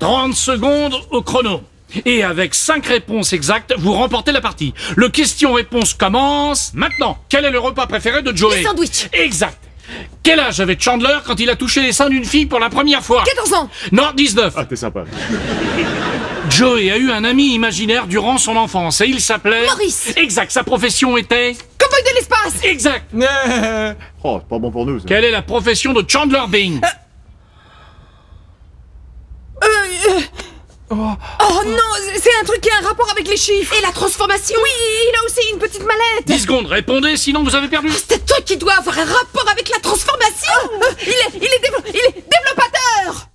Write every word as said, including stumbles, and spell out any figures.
trente secondes au chrono. Et avec cinq réponses exactes, vous remportez la partie. Le question-réponse commence maintenant. Quel est le repas préféré de Joey? Les sandwichs. Exact. Quel âge avait Chandler quand il a touché les seins d'une fille pour la première fois? quatorze ans. Non, dix-neuf. Ah, t'es sympa. Joey a eu un ami imaginaire durant son enfance et il s'appelait... Maurice. Exact. Sa profession était... Cowboy de l'espace. Exact. Oh, c'est pas bon pour nous, ça. Quelle est la profession de Chandler Bing? Euh, euh... Oh non, c'est un truc qui a un rapport avec les chiffres. Et la transformation. Oui, il a aussi une petite mallette. dix secondes, répondez, sinon vous avez perdu. C'est toi qui dois avoir un rapport avec la transformation. Euh, il est, il est, dévo- il est développateur.